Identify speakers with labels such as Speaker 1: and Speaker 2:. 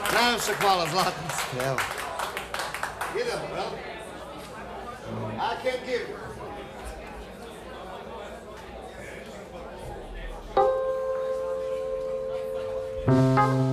Speaker 1: Najviše hvala, zlatnice, evo. Idemo, jel? I can give you.